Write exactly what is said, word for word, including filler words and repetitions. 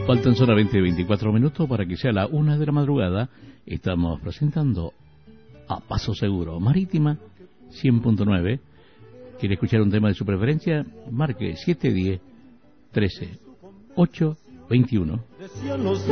Faltan solamente veinticuatro minutos para que sea la una de la madrugada. Estamos presentando a Paso Seguro Marítima cien punto nueve. ¿Quiere escuchar un tema de su preferencia? Marque siete uno cero, trece, ocho, veintiuno.